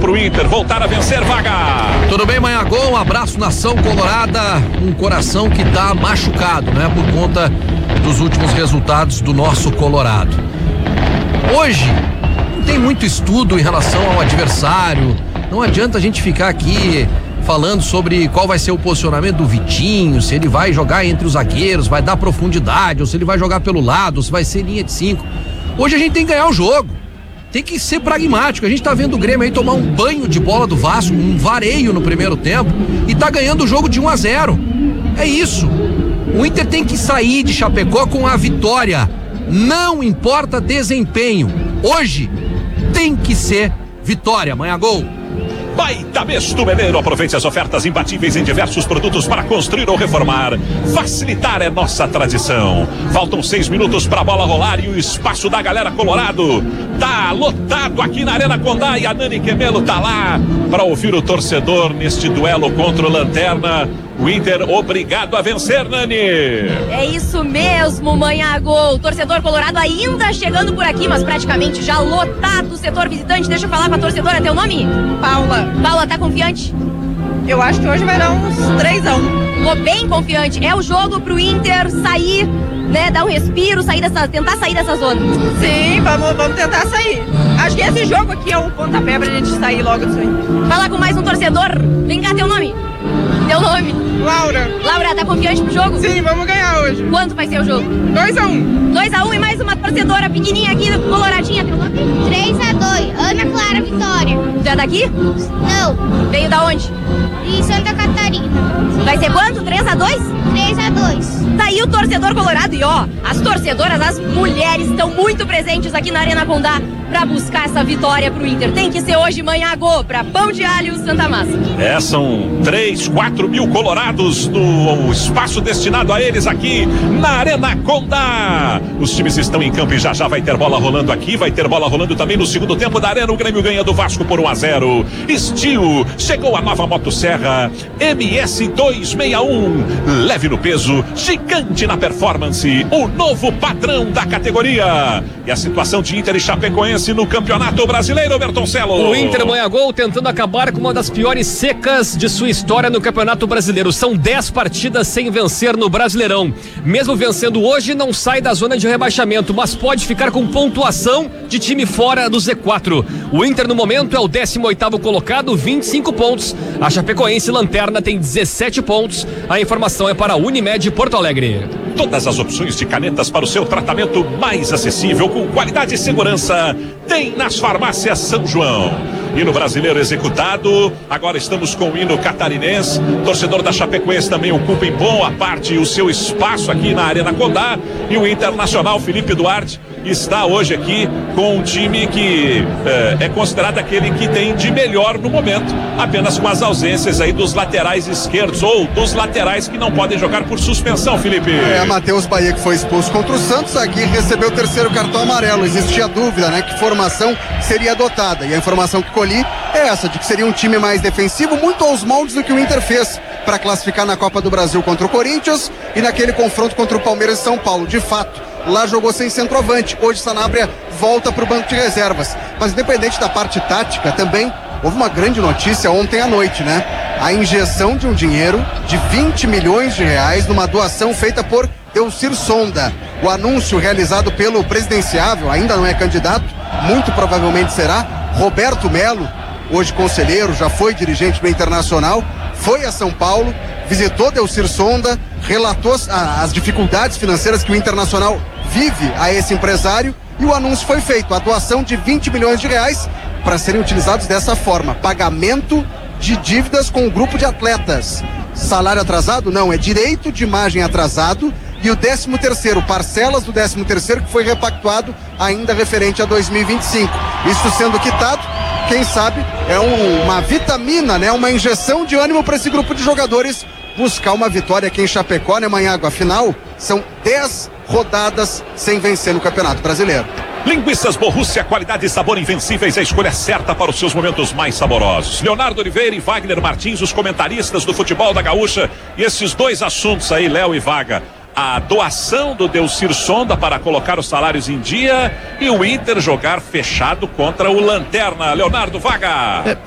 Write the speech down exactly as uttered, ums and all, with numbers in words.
pro Inter voltar a vencer, Vaga. Tudo bem, Manhagol? Um abraço, nação colorada. Um coração que tá machucado, né? Por conta dos últimos resultados do nosso Colorado. Hoje, não tem muito estudo em relação ao adversário. Não adianta a gente ficar aqui falando sobre qual vai ser o posicionamento do Vitinho, se ele vai jogar entre os zagueiros, vai dar profundidade, ou se ele vai jogar pelo lado, ou se vai ser linha de cinco. Hoje a gente tem que ganhar o jogo, tem que ser pragmático. A gente tá vendo o Grêmio aí tomar um banho de bola do Vasco, um vareio no primeiro tempo, e tá ganhando o jogo de um a zero. É isso. O Inter tem que sair de Chapecó com a vitória, não importa desempenho. Hoje tem que ser vitória, Manhagol. Baita mês do Meleiro. Aproveite as ofertas imbatíveis em diversos produtos para construir ou reformar. Facilitar é nossa tradição. Faltam seis minutos para a bola rolar e o espaço da galera Colorado tá lotado aqui na Arena Condá, e a Nani Quemelo tá lá para ouvir o torcedor neste duelo contra o Lanterna. O Inter obrigado a vencer, Nani. É isso mesmo, Manhagol. O torcedor colorado ainda chegando por aqui, mas praticamente já lotado o setor visitante. Deixa eu falar com a torcedora, teu nome? Paula. Paula, tá confiante? Eu acho que hoje vai dar uns três a um. Tô bem confiante. É o jogo pro Inter sair, né, dar um respiro, sair dessa, tentar sair dessa zona. Sim, vamos, vamos tentar sair. Acho que esse jogo aqui é o pontapé pra gente sair logo disso aí. Fala com mais um torcedor. Vem cá, teu nome? Teu nome? Laura. Laura, tá confiante pro jogo? Sim, vamos ganhar hoje. Quanto vai ser o jogo? dois a um. dois a um e mais uma torcedora pequenininha aqui, coloradinha. Teu nome? três a dois. Ana Clara Vitória. Tu é daqui? Não. Veio da onde? De Santa Catarina. Vai ser quanto? três a dois? três a dois. Tá aí o torcedor colorado e ó, as torcedoras, as mulheres estão muito presentes aqui na Arena Condá pra buscar essa vitória pro Inter. Tem que ser hoje, Manhagol, pra Pão de Alho Santa Massa. É, são três, quatro mil colorados no espaço destinado a eles aqui na Arena Condá. Os times estão em campo e já já vai ter bola rolando aqui, vai ter bola rolando também no segundo tempo da Arena. O Grêmio ganha do Vasco por um a zero. Steel, chegou a nova motosserra M S duzentos e sessenta e um. Leve no peso, gigante na performance, o novo padrão da categoria. E a situação de Inter e Chapecoense no Campeonato Brasileiro, Bertoncello. O Inter, Manhagol, tentando acabar com uma das piores secas de sua história no Campeonato Brasileiro. São dez partidas sem vencer no Brasileirão. Mesmo vencendo hoje, não sai da zona de rebaixamento, mas pode ficar com pontuação de time fora do Z quatro. O Inter, no momento, é o décimo oitavo colocado, vinte e cinco pontos. A Chapecoense Lanterna tem dezessete pontos. A informação é para a Unimed Porto Alegre. Todas as opções de canetas para o seu tratamento mais acessível, com qualidade e segurança, tem nas farmácias São João. Hino brasileiro executado, agora estamos com o hino catarinense. Torcedor da Chapecoense também ocupa em boa parte o seu espaço aqui na Arena Condá. E o Internacional, Felipe Duarte, está hoje aqui com um time que é, é considerado aquele que tem de melhor no momento, apenas com as ausências aí dos laterais esquerdos, ou dos laterais que não podem jogar por suspensão, Felipe. É, Matheus Bahia, que foi expulso contra o Santos, aqui recebeu o terceiro cartão amarelo. Existia dúvida, né, que formação seria adotada, e a informação que colhi é essa, de que seria um time mais defensivo, muito aos moldes do que o Inter fez para classificar na Copa do Brasil contra o Corinthians e naquele confronto contra o Palmeiras e São Paulo. De fato, lá jogou sem centroavante. Hoje Sanabria volta para o banco de reservas. Mas independente da parte tática, também houve uma grande notícia ontem à noite, né? A injeção de um dinheiro de vinte milhões de reais numa doação feita por Elcir Sonda. O anúncio realizado pelo presidenciável, ainda não é candidato, muito provavelmente será, Roberto Melo, hoje conselheiro, já foi dirigente do Internacional, foi a São Paulo, visitou Elcir Sonda, relatou as, as dificuldades financeiras que o Internacional vive a esse empresário, e o anúncio foi feito, a doação de vinte milhões de reais para serem utilizados dessa forma, pagamento de dívidas com o grupo de atletas. Salário atrasado? Não, é direito de imagem atrasado, e o décimo terceiro, parcelas do décimo terceiro que foi repactuado ainda referente a dois mil e vinte e cinco. Isso sendo quitado, quem sabe é um, uma vitamina, né? Uma injeção de ânimo para esse grupo de jogadores buscar uma vitória aqui em Chapecó, né, Manhago? Afinal, são dez rodadas sem vencer no Campeonato Brasileiro. Linguiças Borrússia, qualidade e sabor invencíveis, a escolha certa para os seus momentos mais saborosos. Leonardo Oliveira e Wagner Martins, os comentaristas do futebol da Gaúcha. E esses dois assuntos aí, Léo e Vaga. A doação do Elcir Sonda para colocar os salários em dia e o Inter jogar fechado contra o Lanterna. Leonardo, Vaga. É.